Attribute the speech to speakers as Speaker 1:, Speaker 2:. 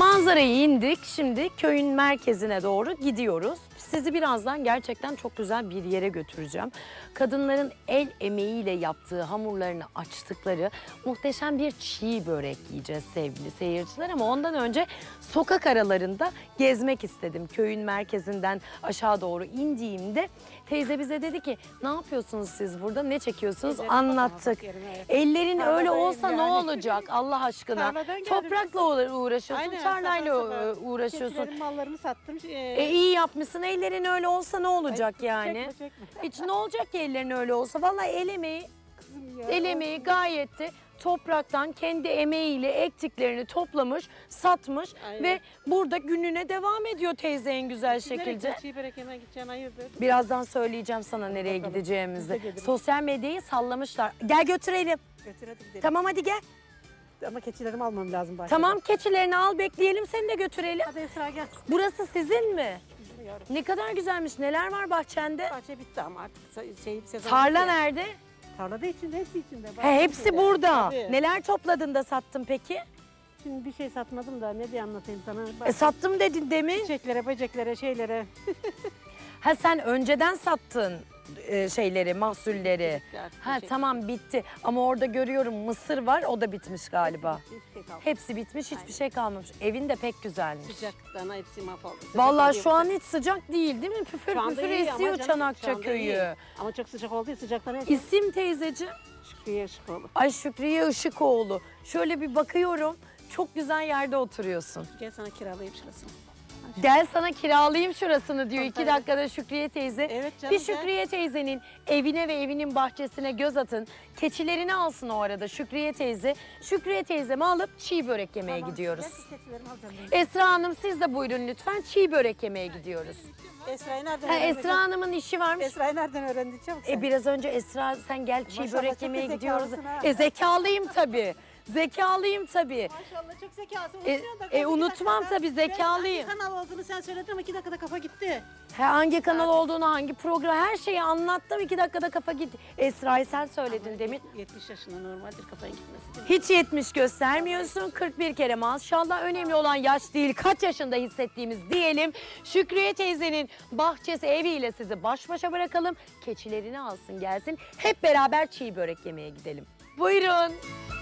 Speaker 1: Manzarayı indik. Şimdi köyün merkezine doğru gidiyoruz. Sizi birazdan gerçekten çok güzel bir yere götüreceğim. Kadınların el emeğiyle yaptığı, hamurlarını açtıkları muhteşem bir çiğ börek yiyeceğiz sevgili seyirciler. Ama ondan önce sokak aralarında gezmek istedim. Köyün merkezinden aşağı doğru indiğimde teyze bize dedi ki ne yapıyorsunuz siz burada, ne çekiyorsunuz? Anlattık. Ellerin öyle olsa ne olacak Allah aşkına? Toprakla uğraşıyorsun, tarlayla uğraşıyorsun.
Speaker 2: Keçilerin mallarını sattım.
Speaker 1: İyi yapmışsın. Ellerin öyle olsa ne olacak yani?
Speaker 2: Çekme.
Speaker 1: Hiç ne olacak ki ellerin öyle olsa? Vallahi el emeği gayet de topraktan kendi emeğiyle ektiklerini toplamış, satmış
Speaker 2: Aynen.
Speaker 1: ve burada gününe devam ediyor teyze en güzel şekilde.
Speaker 2: Çiğ börek yemeye gideceksin, hayırdır?
Speaker 1: Birazdan söyleyeceğim sana nereye
Speaker 2: Bakalım.
Speaker 1: gideceğimizi.
Speaker 2: Biz de gidelim.
Speaker 1: Sosyal medyayı sallamışlar. Gel götürelim.
Speaker 2: Götür hadi gidelim.
Speaker 1: Tamam hadi gel.
Speaker 2: Ama keçilerimi almam lazım bahçede.
Speaker 1: Tamam keçilerini al bekleyelim seni de götürelim.
Speaker 2: Hadi Esra gel.
Speaker 1: Burası sizin mi?
Speaker 2: Bizim yavrum.
Speaker 1: Ne kadar güzelmiş. Neler var bahçende?
Speaker 2: Bahçe bitti ama artık sezon
Speaker 1: Tarla
Speaker 2: bitti.
Speaker 1: nerede?
Speaker 2: Tarla da içinde, hepsi içinde.
Speaker 1: He, hepsi
Speaker 2: içinde.
Speaker 1: burada.
Speaker 2: Tabii.
Speaker 1: Neler topladın da sattın peki?
Speaker 2: Şimdi bir şey satmadım da ne diye anlatayım sana.
Speaker 1: Sattım dedin demin.
Speaker 2: Çiçeklere, böceklere, şeylere.
Speaker 1: Ha sen önceden sattın şeyleri, mahsulleri.
Speaker 2: Bitti artık,
Speaker 1: Ha
Speaker 2: şey.
Speaker 1: tamam bitti. Ama orada görüyorum mısır var, o da bitmiş galiba.
Speaker 2: Hiçbir şey kalmadı.
Speaker 1: Hepsi bitmiş, hiçbir
Speaker 2: Aynen.
Speaker 1: şey kalmamış. Evin de pek güzelmiş.
Speaker 2: Sıcaktan hepsi mahvoldu. Sıcak
Speaker 1: Vallahi
Speaker 2: oluyor
Speaker 1: şu
Speaker 2: bu
Speaker 1: an
Speaker 2: sene.
Speaker 1: hiç sıcak değil mi? Püfür
Speaker 2: Şu anda
Speaker 1: püfür
Speaker 2: iyi ama
Speaker 1: esiyor
Speaker 2: canım,
Speaker 1: Çanakça
Speaker 2: şu anda
Speaker 1: köyü.
Speaker 2: iyi. Ama çok sıcak olduğu sıcaktan hepsi.
Speaker 1: İsim teyzeciğim?
Speaker 2: Şükriye Işıkoğlu.
Speaker 1: Ay Şükriye Işıkoğlu. Şöyle bir bakıyorum, çok güzel yerde oturuyorsun.
Speaker 2: Gel sana kiralayayım şurasını.
Speaker 1: Gel sana kiralayayım şurasını diyor.
Speaker 2: Tabii,
Speaker 1: 2
Speaker 2: tabii.
Speaker 1: dakikada Şükriye teyze.
Speaker 2: Evet canım,
Speaker 1: Bir
Speaker 2: gel.
Speaker 1: Şükriye teyzenin evine ve evinin bahçesine göz atın. Keçilerini alsın o arada Şükriye teyze. Şükriye teyzemi alıp çiğ börek yemeye
Speaker 2: Tamam,
Speaker 1: gidiyoruz.
Speaker 2: gel, keçilerimi alacağım ben.
Speaker 1: Esra Hanım siz de buyurun lütfen. Çiğ börek yemeye gidiyoruz.
Speaker 2: Esra'yı nereden
Speaker 1: Ha,
Speaker 2: öğrendin?
Speaker 1: Esra Hanım'ın işi varmış.
Speaker 2: Esra'yı nereden öğrendin çabuk sen?
Speaker 1: Biraz önce Esra sen gel çiğ
Speaker 2: Maşallah,
Speaker 1: börek
Speaker 2: çok
Speaker 1: yemeye
Speaker 2: da
Speaker 1: gidiyoruz.
Speaker 2: zekalısın ha.
Speaker 1: Zekalıyım tabii. Zekalıyım tabii.
Speaker 2: Maşallah çok zekası.
Speaker 1: Unutmam tabii, zekalıyım.
Speaker 2: Hangi kanal olduğunu sen söyledin ama 2 dakikada kafa gitti.
Speaker 1: Hangi kanal olduğunu, hangi program, her şeyi anlattım. 2 dakikada kafa gitti. Esra'yı sen söyledin demin.
Speaker 2: 70 yaşında normaldir kafayı gitmesi değil mi?
Speaker 1: Hiç 70 göstermiyorsun. 41 kere maşallah. Önemli olan yaş değil, kaç yaşında hissettiğimiz diyelim. Şükriye teyzenin bahçesi, eviyle sizi baş başa bırakalım. Keçilerini alsın gelsin. Hep beraber çiğ börek yemeye gidelim. Buyurun.